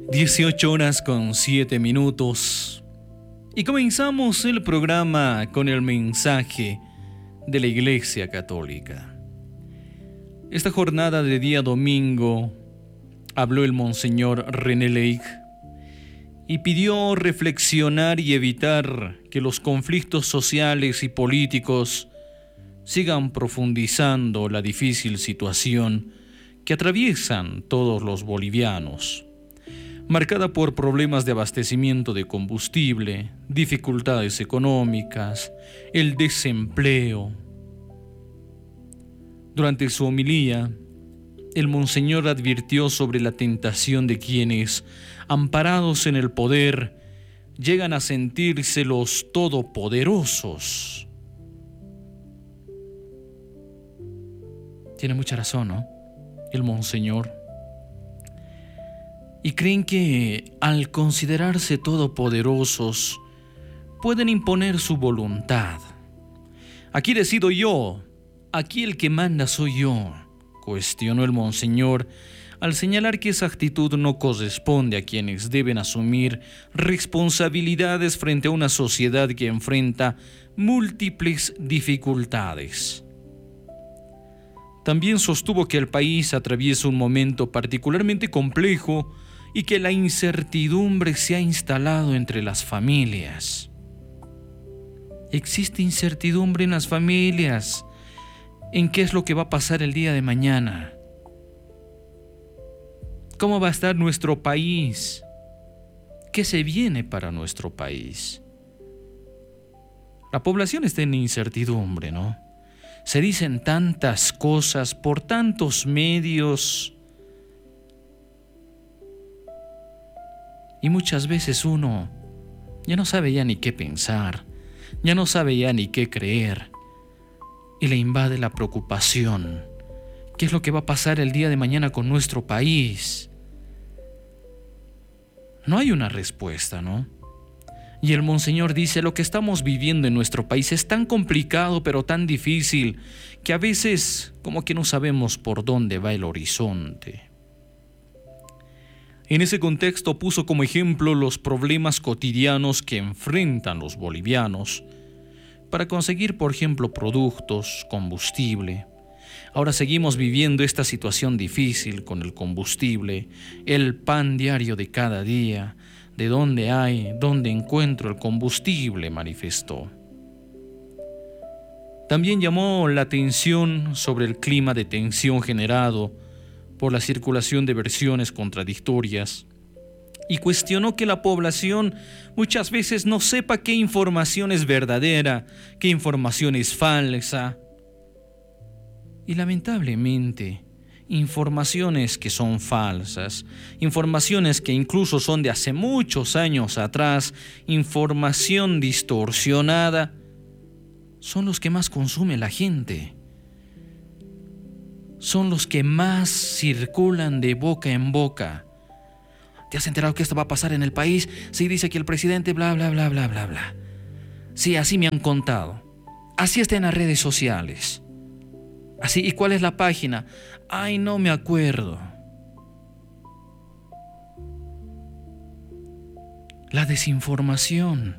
18:07 y comenzamos el programa con el mensaje de la Iglesia Católica. Esta jornada de día domingo habló el Monseñor René Lake y pidió reflexionar y evitar que los conflictos sociales y políticos sigan profundizando la difícil situación que atraviesan todos los bolivianos, marcada por problemas de abastecimiento de combustible, dificultades económicas, el desempleo. Durante su homilía, el Monseñor advirtió sobre la tentación de quienes, amparados en el poder, llegan a sentirse los todopoderosos. Tiene mucha razón, ¿no? El Monseñor. Y creen que al considerarse todopoderosos pueden imponer su voluntad. Aquí decido yo, aquí el que manda soy yo, cuestionó el Monseñor al señalar que esa actitud no corresponde a quienes deben asumir responsabilidades frente a una sociedad que enfrenta múltiples dificultades. También sostuvo que el país atraviesa un momento particularmente complejo y que la incertidumbre se ha instalado entre las familias. Existe incertidumbre en las familias, en qué es lo que va a pasar el día de mañana. ¿Cómo va a estar nuestro país? ¿Qué se viene para nuestro país? La población está en incertidumbre, ¿no? Se dicen tantas cosas por tantos medios y muchas veces uno ya no sabe ya ni qué pensar, ya no sabe ya ni qué creer y le invade la preocupación. ¿Qué es lo que va a pasar el día de mañana con nuestro país? No hay una respuesta, ¿no? Y el Monseñor dice, lo que estamos viviendo en nuestro país es tan complicado, pero tan difícil, que a veces como que no sabemos por dónde va el horizonte. En ese contexto puso como ejemplo los problemas cotidianos que enfrentan los bolivianos para conseguir, por ejemplo, productos, combustible. Ahora seguimos viviendo esta situación difícil con el combustible, el pan diario de cada día. ¿De dónde encuentro el combustible?, manifestó. También llamó la atención sobre el clima de tensión generado por la circulación de versiones contradictorias y cuestionó que la población muchas veces no sepa qué información es verdadera, qué información es falsa. Y lamentablemente, informaciones que son falsas, informaciones que incluso son de hace muchos años atrás, información distorsionada, son los que más consume la gente. Son los que más circulan de boca en boca. ¿Te has enterado que esto va a pasar en el país? Sí, dice que el presidente bla, bla, bla, bla, bla, bla. Sí, así me han contado. Así está en las redes sociales. Así, ¿y cuál es la página? Ay, no me acuerdo. La desinformación.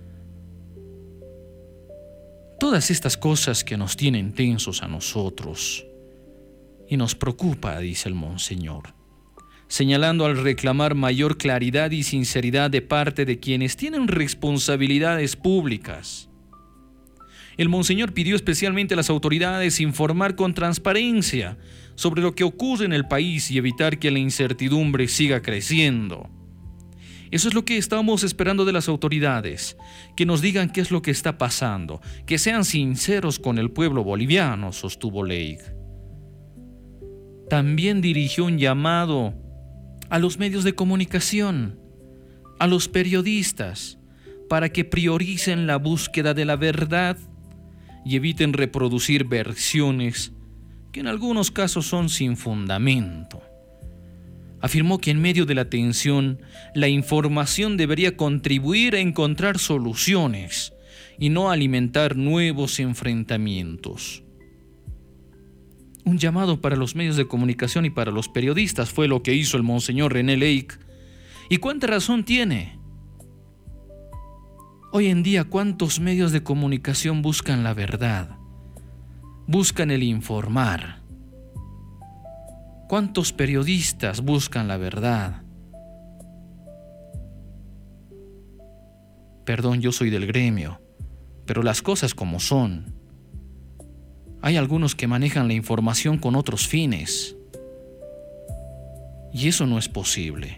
Todas estas cosas que nos tienen tensos a nosotros y nos preocupa, dice el Monseñor, señalando al reclamar mayor claridad y sinceridad de parte de quienes tienen responsabilidades públicas. El Monseñor pidió especialmente a las autoridades informar con transparencia sobre lo que ocurre en el país y evitar que la incertidumbre siga creciendo. Eso es lo que estamos esperando de las autoridades, que nos digan qué es lo que está pasando, que sean sinceros con el pueblo boliviano, sostuvo Leigh. También dirigió un llamado a los medios de comunicación, a los periodistas, para que prioricen la búsqueda de la verdad y eviten reproducir versiones que en algunos casos son sin fundamento. Afirmó que en medio de la tensión, la información debería contribuir a encontrar soluciones y no alimentar nuevos enfrentamientos. Un llamado para los medios de comunicación y para los periodistas fue lo que hizo el Monseñor René Lake, ¿Y cuánta razón tiene? Hoy en día, ¿cuántos medios de comunicación buscan la verdad? Buscan el informar. ¿Cuántos periodistas buscan la verdad? Perdón, yo soy del gremio, pero las cosas como son. Hay algunos que manejan la información con otros fines. Y eso no es posible.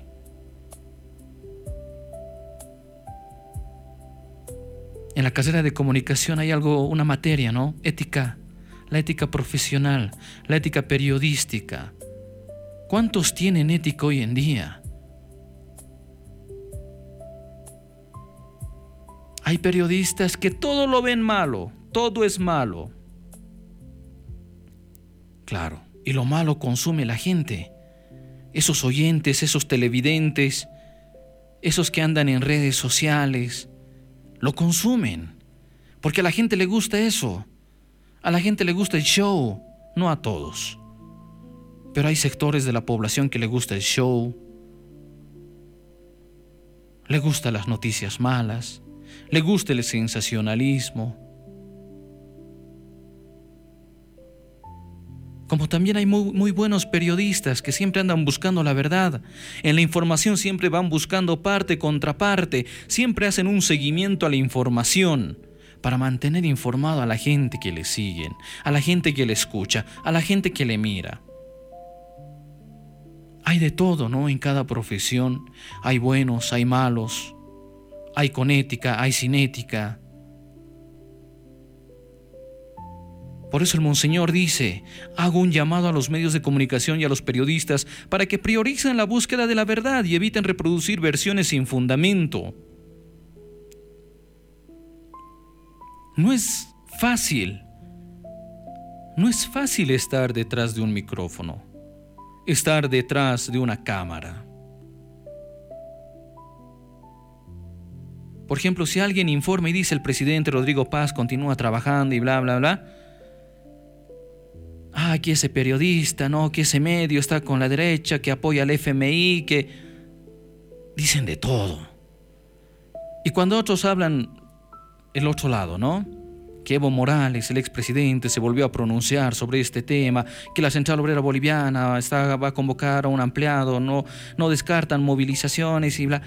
En la carrera de comunicación hay una materia, ¿no? Ética, la ética profesional, la ética periodística. ¿Cuántos tienen ética hoy en día? Hay periodistas que todo lo ven malo, todo es malo. Claro, y lo malo consume la gente. Esos oyentes, esos televidentes, esos que andan en redes sociales, lo consumen, porque a la gente le gusta eso. A la gente le gusta el show, no a todos. Pero hay sectores de la población que le gusta el show, le gustan las noticias malas, le gusta el sensacionalismo. Como también hay muy buenos periodistas que siempre andan buscando la verdad. En la información siempre van buscando parte contra parte, siempre hacen un seguimiento a la información para mantener informado a la gente que le siguen, a la gente que le escucha, a la gente que le mira. Hay de todo, ¿no? En cada profesión hay buenos, hay malos, hay con ética, hay sin ética. Por eso el Monseñor dice: hago un llamado a los medios de comunicación y a los periodistas para que prioricen la búsqueda de la verdad y eviten reproducir versiones sin fundamento. No es fácil estar detrás de un micrófono, estar detrás de una cámara. Por ejemplo, si alguien informa y dice: el presidente Rodrigo Paz continúa trabajando y bla, bla, bla. Que ese periodista, ¿no? Que ese medio está con la derecha, que apoya al FMI, que dicen de todo. Y cuando otros hablan el otro lado, ¿no? Que Evo Morales, el expresidente, se volvió a pronunciar sobre este tema, que la Central Obrera Boliviana va a convocar a un ampliado, no descartan movilizaciones y bla.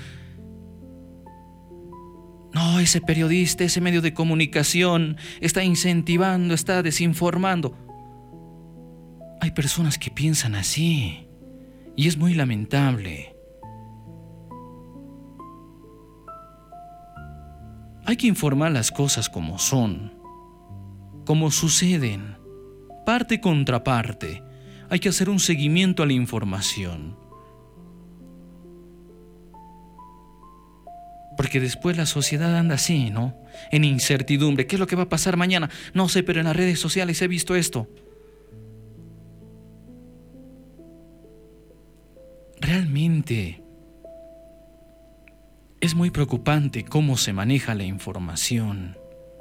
No, ese periodista, ese medio de comunicación está incentivando, está desinformando. Hay personas que piensan así y es muy lamentable. Hay que informar las cosas como son, como suceden, parte contra parte. Hay que hacer un seguimiento a la información. Porque después la sociedad anda así, ¿no? En incertidumbre. ¿Qué es lo que va a pasar mañana? No sé, pero en las redes sociales he visto esto. Realmente es muy preocupante cómo se maneja la información.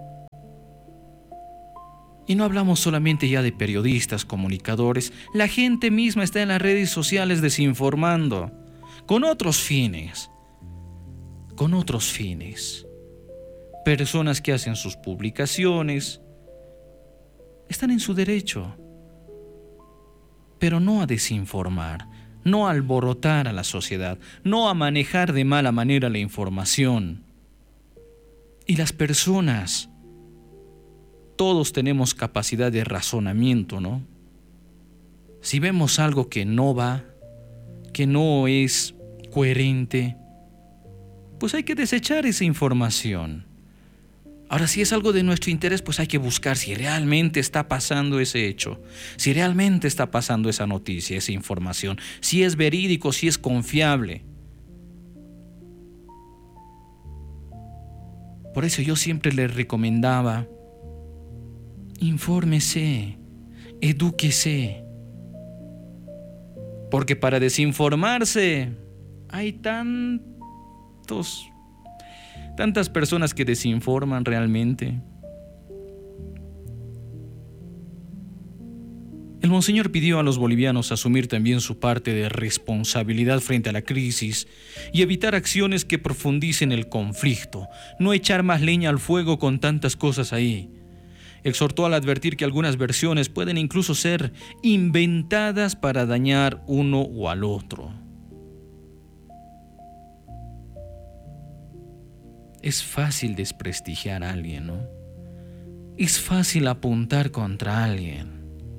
Y no hablamos solamente ya de periodistas, comunicadores. La gente misma está en las redes sociales desinformando, con otros fines. Personas que hacen sus publicaciones están en su derecho, pero no a desinformar, no a alborotar a la sociedad, no a manejar de mala manera la información. Y las personas, todos tenemos capacidad de razonamiento, ¿no? Si vemos algo que no va, que no es coherente, pues hay que desechar esa información. Ahora, si es algo de nuestro interés, pues hay que buscar si realmente está pasando ese hecho, si realmente está pasando esa noticia, esa información, si es verídico, si es confiable. Por eso yo siempre les recomendaba: infórmese, edúquese. Porque para desinformarse hay tantas personas que desinforman realmente. El monseñor pidió a los bolivianos asumir también su parte de responsabilidad frente a la crisis y evitar acciones que profundicen el conflicto, no echar más leña al fuego con tantas cosas ahí. Exhortó al advertir que algunas versiones pueden incluso ser inventadas para dañar uno o al otro. Es fácil desprestigiar a alguien, ¿no? Es fácil apuntar contra alguien.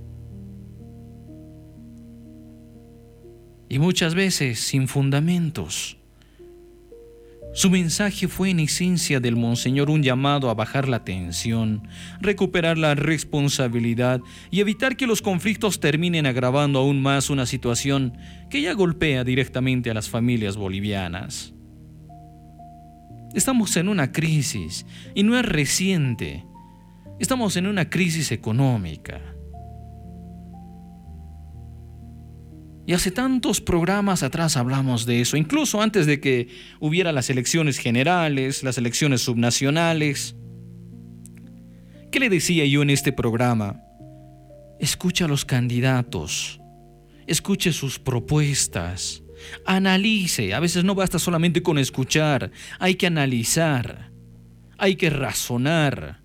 Y muchas veces sin fundamentos. Su mensaje fue en esencia del monseñor un llamado a bajar la tensión, recuperar la responsabilidad y evitar que los conflictos terminen agravando aún más una situación que ya golpea directamente a las familias bolivianas. Estamos en una crisis y no es reciente. Estamos en una crisis económica. Y hace tantos programas atrás hablamos de eso, incluso antes de que hubiera las elecciones generales, las elecciones subnacionales. ¿Qué le decía yo en este programa? Escucha a los candidatos, escuche sus propuestas, analice. A veces no basta solamente con escuchar, hay que analizar, hay que razonar.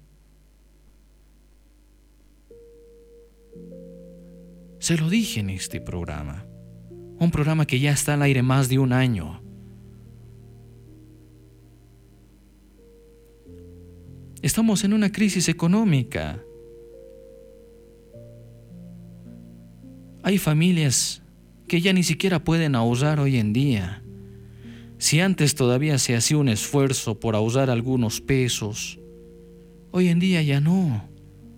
Se lo dije en este programa. Un programa que ya está al aire más de un año. Estamos en una crisis económica. Hay familias que ya ni siquiera pueden ahorrar hoy en día. Si antes todavía se hacía un esfuerzo por ahorrar algunos pesos, hoy en día ya no.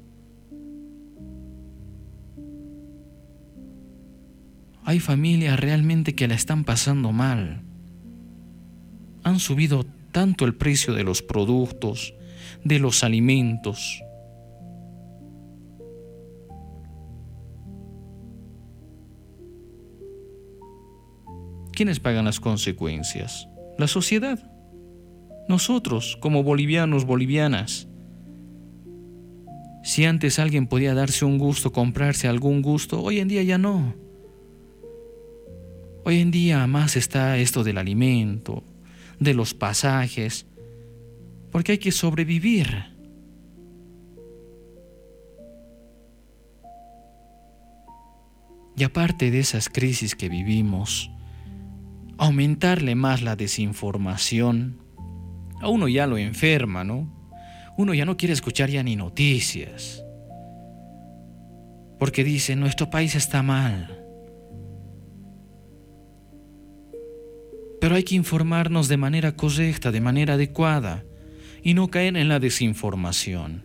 Hay familias realmente que la están pasando mal. Han subido tanto el precio de los productos, de los alimentos. ¿Quiénes pagan las consecuencias? La sociedad. Nosotros, como bolivianos, bolivianas. Si antes alguien podía darse un gusto, comprarse algún gusto, hoy en día ya no. Hoy en día más está esto del alimento, de los pasajes, porque hay que sobrevivir. Y aparte de esas crisis que vivimos, aumentarle más la desinformación, a uno ya lo enferma, ¿no? Uno ya no quiere escuchar ya ni noticias, porque dice, nuestro país está mal. Pero hay que informarnos de manera correcta, de manera adecuada, y no caer en la desinformación.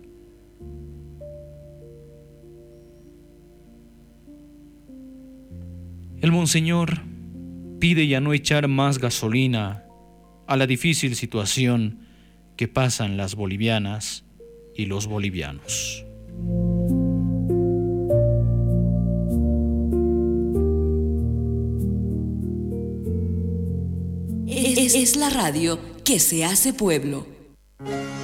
El monseñor pide ya no echar más gasolina a la difícil situación que pasan las bolivianas y los bolivianos. Es la radio que se hace pueblo.